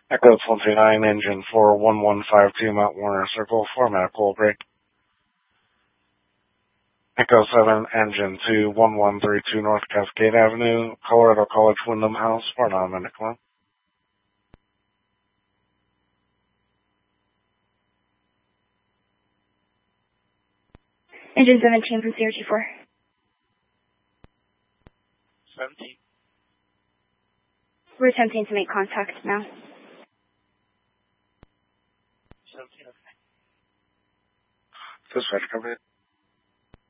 Echo 29, engine 41152, Mount Warner Circle, for medical break. Echo 7, engine 21132, North Cascade Avenue, Colorado College Wyndham House, for non-medical. Engine 17 from CRG4. 17. We're attempting to make contact now. 17, okay. Dispatch, cover it.